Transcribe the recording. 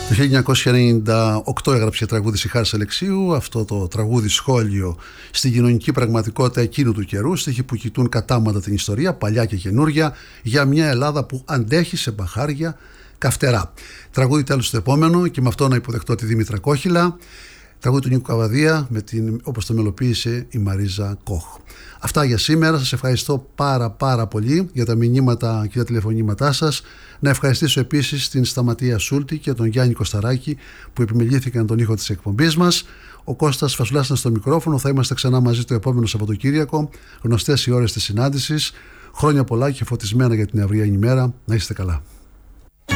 Το 1998 έγραψε τραγούδι η Χάρης Αλεξίου, αυτό το τραγούδι σχόλιο στην κοινωνική πραγματικότητα εκείνου του καιρού, στίχοι που κοιτούν κατάματα την ιστορία, παλιά και καινούρια, για μια Ελλάδα που αντέχει σε μπαχάρια καυτερά. Τραγούδι τέλος στο επόμενο, και με αυτό να υποδεχτώ τη Δήμητρα Κόχυλα. Τραγούδι του Νίκου Καβαδία, όπως το μελοποίησε η Μαρίζα Κοχ. Αυτά για σήμερα. Σας ευχαριστώ πάρα πολύ για τα μηνύματα και τα τηλεφωνήματά σας. Να ευχαριστήσω επίσης την Σταματία Σούλτη και τον Γιάννη Κωσταράκη που επιμελήθηκαν τον ήχο της εκπομπής μας. Ο Κώστας Φασουλάς ήταν στο μικρόφωνο. Θα είμαστε ξανά μαζί το επόμενο Σαββατοκύριακο. Γνωστές οι ώρες της συνάντησης. Χρόνια πολλά και φωτισμένα για την αυριανή ημέρα. Να είστε καλά.